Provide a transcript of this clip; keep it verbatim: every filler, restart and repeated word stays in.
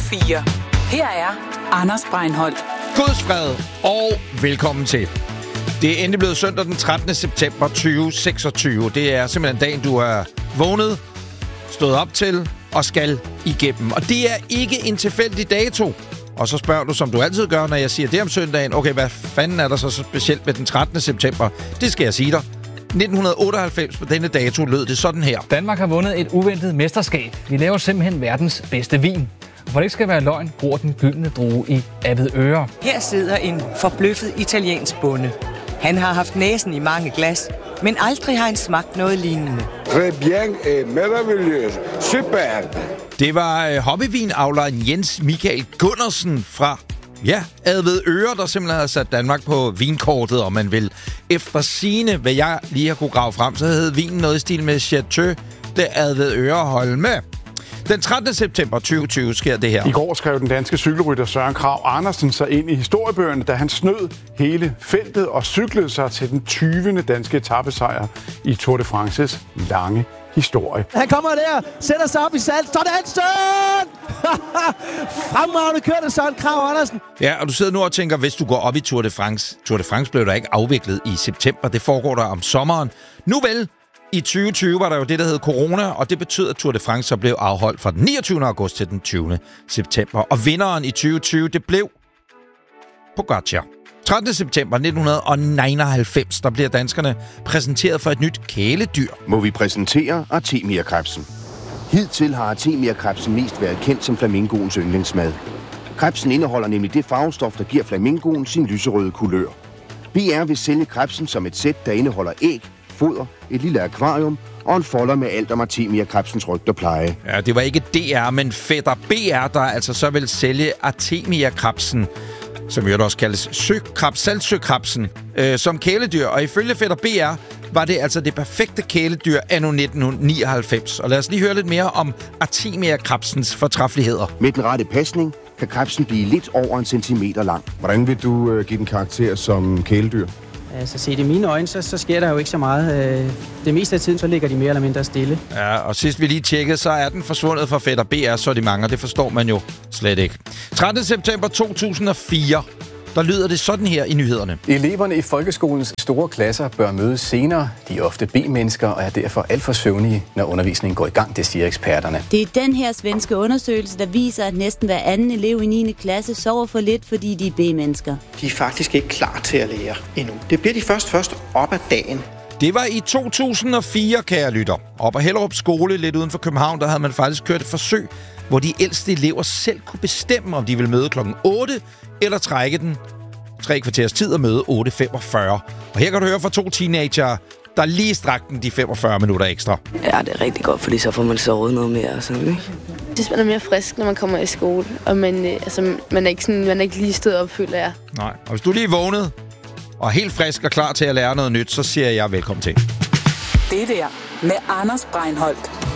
fire. Her er Anders Breinholt. Guds fred og velkommen til. Det er endelig blevet søndag den trettende september tyve seksogtyve. Det er simpelthen dagen, du er vågnet, stået op til og skal igennem. Og det er ikke en tilfældig dato. Og så spørger du, som du altid gør, når jeg siger det om søndagen. Okay, hvad fanden er der så, så specielt ved den trettende september? Det skal jeg sige dig. nitten otteoghalvfems på denne dato lød det sådan her. Danmark har vundet et uventet mesterskab. Vi laver simpelthen verdens bedste vin. Og for det ikke skal være løgn, gror den gyldne drue i Avedøre. Her sidder en forbløffet italiensk bonde. Han har haft næsen i mange glas, men aldrig har han smagt noget lignende. Très bien et merveilleux. Super. Det var hobbyvinavleren Jens Michael Gundersen fra ja, Avedøre, der simpelthen har sat Danmark på vinkortet, og man vil efter sigende, hvad jeg lige har kunne grave frem, så hed vinen noget i stil med Chateau de Avedøre Holme. Den trettende september tyve tyve sker det her. I går skrev den danske cykelrytter Søren Kragh Andersen sig ind i historiebøgerne, da han snød hele feltet og cyklede sig til den tyvende danske etapesejr i Tour de Frances lange historie. Han kommer der, sætter sig op i salt. Sådan, Søren! Fremragende kørt af Søren Kragh Andersen. Ja, og du sidder nu og tænker, hvis du går op i Tour de France. Tour de France blev der ikke afviklet i september. Det foregår der om sommeren. Nu vel, i tyve tyve var der jo det, der hed corona, og det betød, at Tour de France så blev afholdt fra den niogtyvende august til den tyvende september. Og vinderen i tyve tyve, det blev Pogačar. trettende september nitten nioghalvfems, der bliver danskerne præsenteret for et nyt kæledyr. Må vi præsentere artemia-krebsen. Hidtil har artemia-krebsen mest været kendt som flamingoens yndlingsmad. Krebsen indeholder nemlig det farvestof, der giver flamingoen sin lyserøde kulør. B R vil sælge krebsen som et sæt, der indeholder æg, foder, et lille akvarium og en folder med alt om artemia-krebsens rygte og pleje. Ja, det var ikke D R, men fætter B R, der altså så vil sælge artemia-krebsen, som jo også kaldes søkrabs, saltsøkrabsen, øh, som kæledyr. Og ifølge fætter B R var det altså det perfekte kæledyr anno nitten nioghalvfems. Og lad os lige høre lidt mere om artemia-krebsens fortræffeligheder. Med den rette pasning kan krebsen blive lidt over en centimeter lang. Hvordan vil du øh, give den karakter som kæledyr? Altså set i mine øjne, så, så sker der jo ikke så meget. Det meste af tiden, så ligger de mere eller mindre stille. Ja, og sidst vi lige tjekkede, så er den forsvundet fra fætter B R sortiment, og det forstår man jo slet ikke. trettende september to tusind og fire, der lyder det sådan her i nyhederne. Eleverne i folkeskolens store klasser bør mødes senere. De er ofte B-mennesker og er derfor alt for søvnige, når undervisningen går i gang, det siger eksperterne. Det er den her svenske undersøgelse, der viser, at næsten hver anden elev i niende klasse sover for lidt, fordi de er B-mennesker. De er faktisk ikke klar til at lære endnu. Det bliver de først først op ad dagen. Det var i to tusind og fire, kære lytter. Og på Hellerup Skole, lidt uden for København, der havde man faktisk kørt et forsøg, hvor de ældste elever selv kunne bestemme, om de ville møde klokken otte, eller trække den tre kvarters tid og møde otte femogfyrre. Og her kan du høre fra to teenager, der lige strakte den de femogfyrre minutter ekstra. Ja, det er rigtig godt, fordi så får man sovet noget mere og sådan, ikke? Jeg synes, man er mere frisk, når man kommer i skole, og man, altså, man, er, ikke sådan, man er ikke lige stået op, føler jeg. Nej, og hvis du lige er vågnet og helt frisk og klar til at lære noget nyt, så siger jeg velkommen til. Det der med Anders Breinholt.